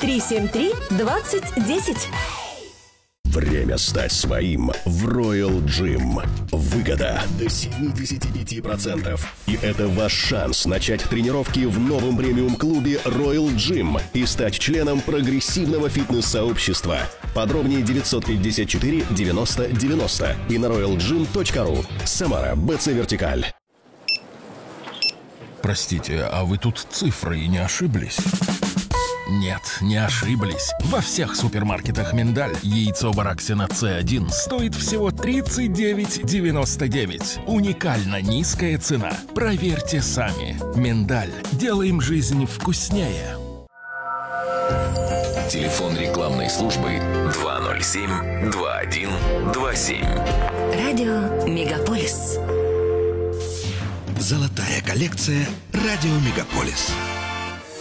373-2010. Время стать своим в Royal Gym. Выгода до 75%. И это ваш шанс начать тренировки в новом премиум-клубе Royal Gym и стать членом прогрессивного фитнес-сообщества. Подробнее 954 90 90 и на royalgym.ru. Самара, БЦ Вертикаль. Простите, а вы тут цифрой не ошиблись? Нет, не ошиблись. Во всех супермаркетах «Миндаль» яйцо Бараксина С1 стоит всего 39,99. Уникально низкая цена. Проверьте сами. «Миндаль». Делаем жизнь вкуснее. Телефон рекламной службы 207-2127. Радио Мегаполис. Золотая коллекция «Радио Мегаполис».